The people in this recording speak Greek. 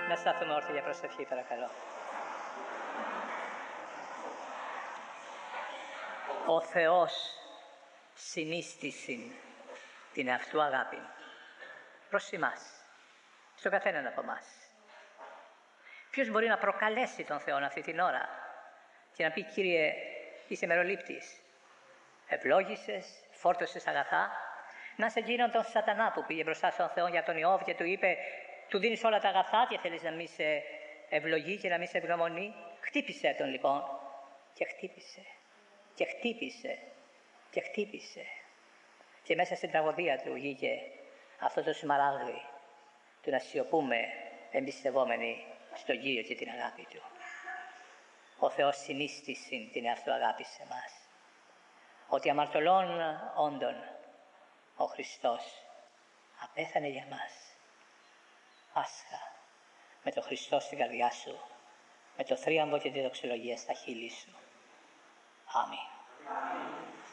Να σταθούμε όρθιοι για προσευχή, παρακαλώ. Ο Θεός συνίστησιν την αυτού αγάπη προς εμάς, στον καθέναν από εμάς. Ποιος μπορεί να προκαλέσει τον Θεό αυτή την ώρα και να πει: Κύριε, είσαι μερολήπτης, ευλόγησες, φόρτωσες αγαθά, να σε εκείνον τον σατανά που πήγε μπροστά στον Θεό για τον Ιώβ και του είπε: του δίνεις όλα τα αγαθά και θέλεις να μην σε ευλογεί και να μην σε ευγνωμονεί. Χτύπησε τον λοιπόν και χτύπησε και χτύπησε και χτύπησε. Και μέσα στην τραγωδία του βγήκε αυτό το σμαράγδι του να σιωπούμε εμπιστευόμενοι στον Κύριο και την αγάπη Του. Ο Θεός συνίστησιν την εαυτού αγάπη σε εμάς. Ότι αμαρτωλών όντων ο Χριστός απέθανε για μας. Πάσχα, με τον Χριστό στην καρδιά σου, με το θρίαμβο και τη δοξολογία στα χείλη σου. Αμήν.